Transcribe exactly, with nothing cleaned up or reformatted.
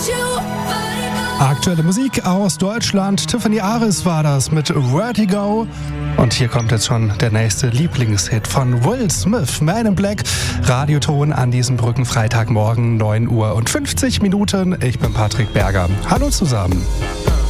Aktuelle Musik aus Deutschland. Tiffany Aris war das mit Vertigo. Und hier kommt jetzt schon der nächste Lieblingshit von Will Smith, Man in Black. Radioton an diesem Brückenfreitagmorgen, neun Uhr und fünfzig Minuten. Ich bin Patrick Berger. Hallo zusammen.